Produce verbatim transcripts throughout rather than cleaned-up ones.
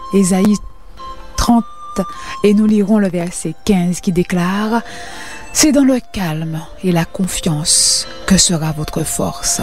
Ésaïe trente, et nous lirons le verset quinze qui déclare: c'est dans le calme et la confiance que sera votre force.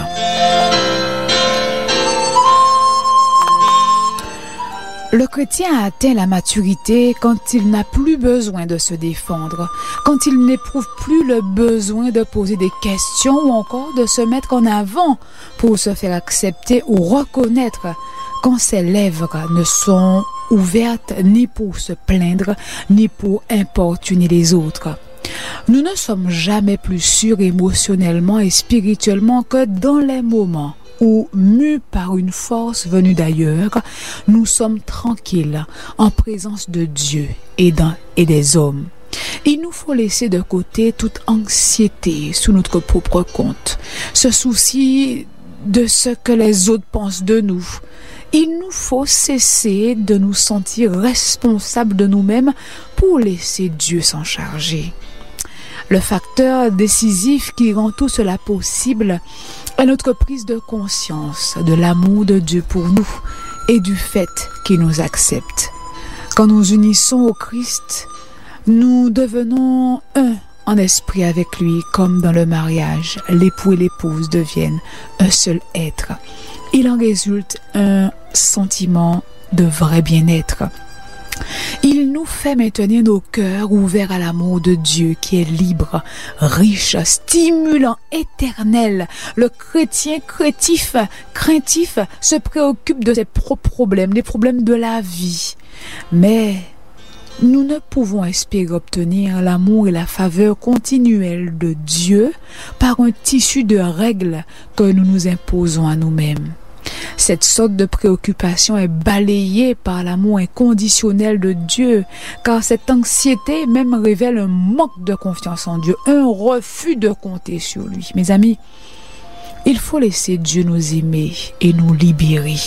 Le chrétien a atteint la maturité quand il n'a plus besoin de se défendre, quand il n'éprouve plus le besoin de poser des questions ou encore de se mettre en avant pour se faire accepter ou reconnaître, quand ses lèvres ne sont ouvertes ni pour se plaindre ni pour importuner les autres. Nous ne sommes jamais plus sûrs émotionnellement et spirituellement que dans les moments où, mus par une force venue d'ailleurs, nous sommes tranquilles en présence de Dieu et, d'un, et des hommes. Il nous faut laisser de côté toute anxiété sous notre propre compte, ce souci de ce que les autres pensent de nous. Il nous faut cesser de nous sentir responsables de nous-mêmes pour laisser Dieu s'en charger. Le facteur décisif qui rend tout cela possible est notre prise de conscience de l'amour de Dieu pour nous et du fait qu'il nous accepte. Quand nous unissons au Christ, nous devenons un en esprit avec lui, comme dans le mariage, l'époux et l'épouse deviennent un seul être. Il en résulte un sentiment de vrai bien-être. Il nous fait maintenir nos cœurs ouverts à l'amour de Dieu qui est libre, riche, stimulant, éternel. Le chrétien craintif, craintif se préoccupe de ses propres problèmes, des problèmes de la vie. Mais nous ne pouvons espérer obtenir l'amour et la faveur continuelle de Dieu par un tissu de règles que nous nous imposons à nous-mêmes. Cette sorte de préoccupation est balayée par l'amour inconditionnel de Dieu, car cette anxiété même révèle un manque de confiance en Dieu, un refus de compter sur lui. Mes amis, il faut laisser Dieu nous aimer et nous libérer.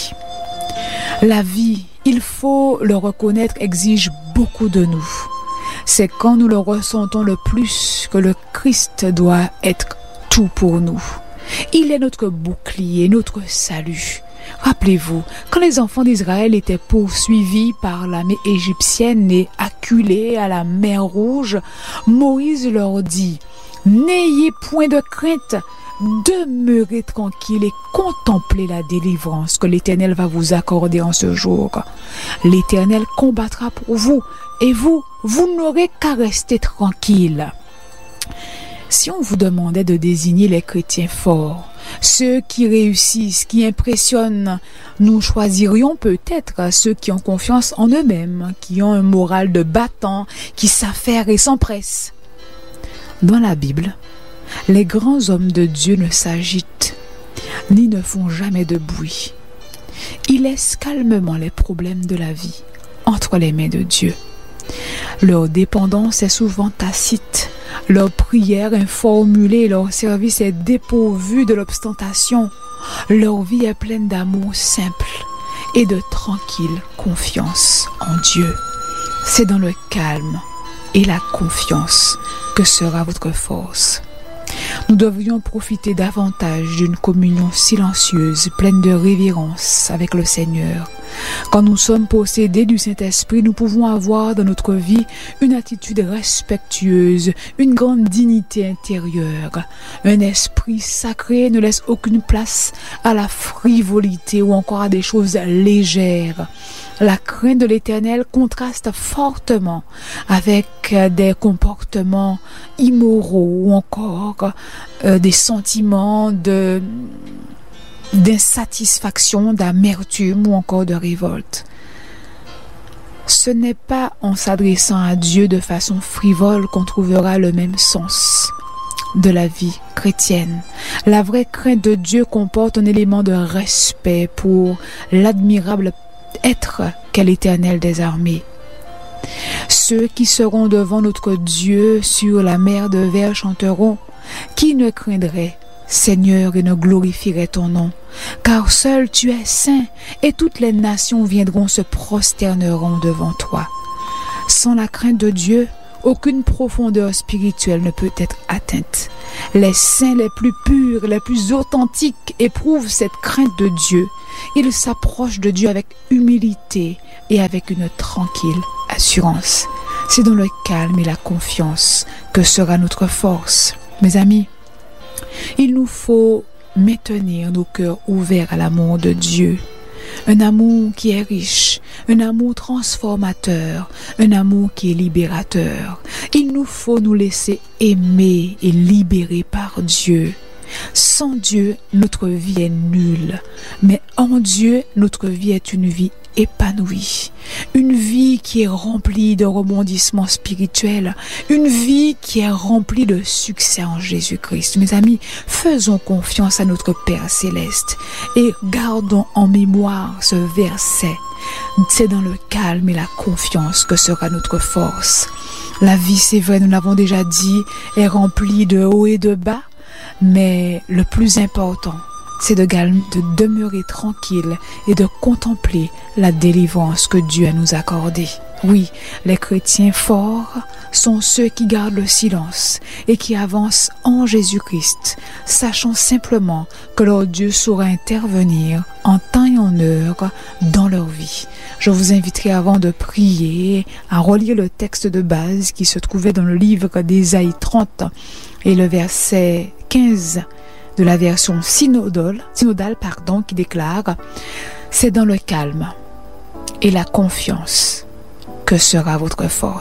La vie, il faut le reconnaître, exige beaucoup de nous. C'est quand nous le ressentons le plus que le Christ doit être tout pour nous. Il est notre bouclier, notre salut. Rappelez-vous, quand les enfants d'Israël étaient poursuivis par l'armée égyptienne et acculés à la mer Rouge, Moïse leur dit: « N'ayez point de crainte, demeurez tranquille et contemplez la délivrance que l'Éternel va vous accorder en ce jour. L'Éternel combattra pour vous et vous, vous n'aurez qu'à rester tranquille. » Si on vous demandait de désigner les chrétiens forts, ceux qui réussissent, qui impressionnent, nous choisirions peut-être ceux qui ont confiance en eux-mêmes, qui ont un moral de battant, qui savent faire et s'empressent. Dans la Bible, les grands hommes de Dieu ne s'agitent, ni ne font jamais de bruit. Ils laissent calmement les problèmes de la vie entre les mains de Dieu. Leur dépendance est souvent tacite, leur prière informulée, leur service est dépourvu de l'ostentation. Leur vie est pleine d'amour simple et de tranquille confiance en Dieu. C'est dans le calme et la confiance que sera votre force. Nous devrions profiter davantage d'une communion silencieuse, pleine de révérence avec le Seigneur. Quand nous sommes possédés du Saint-Esprit, nous pouvons avoir dans notre vie une attitude respectueuse, une grande dignité intérieure. Un esprit sacré ne laisse aucune place à la frivolité ou encore à des choses légères. La crainte de l'Éternel contraste fortement avec des comportements immoraux ou encore euh, des sentiments de d'insatisfaction, d'amertume ou encore de révolte. Ce n'est pas en s'adressant à Dieu de façon frivole qu'on trouvera le même sens de la vie chrétienne. La vraie crainte de Dieu comporte un élément de respect pour l'admirable être qu'est l'Éternel des armées. Ceux qui seront devant notre Dieu sur la mer de verre chanteront: qui ne craindrait, Seigneur, et ne glorifierait ton nom, car seul tu es saint, et toutes les nations viendront se prosterneront devant toi. Sans la crainte de Dieu, aucune profondeur spirituelle ne peut être atteinte. Les saints les plus purs, les plus authentiques éprouvent cette crainte de Dieu. Ils s'approchent de Dieu avec humilité et avec une tranquille assurance. C'est dans le calme et la confiance que sera notre force. Mes amis, il nous faut maintenir nos cœurs ouverts à l'amour de Dieu. Un amour qui est riche, un amour transformateur, un amour qui est libérateur. Il nous faut nous laisser aimer et libérer par Dieu. Sans Dieu, notre vie est nulle, mais en Dieu, notre vie est une vie épanouie, une vie qui est remplie de rebondissements spirituels, une vie qui est remplie de succès en Jésus-Christ. Mes amis, faisons confiance à notre Père Céleste et gardons en mémoire ce verset. C'est dans le calme et la confiance que sera notre force. La vie, c'est vrai, nous l'avons déjà dit, est remplie de hauts et de bas, mais le plus important, c'est de, de demeurer tranquille et de contempler la délivrance que Dieu a nous accordée. Oui, les chrétiens forts sont ceux qui gardent le silence et qui avancent en Jésus-Christ, sachant simplement que leur Dieu saura intervenir en temps et en heure dans leur vie. Je vous inviterai avant de prier à relire le texte de base qui se trouvait dans le livre d'Ésaïe trente et le verset quinze de la version synodale, synodale pardon, qui déclare « C'est dans le calme et la confiance que sera votre force. »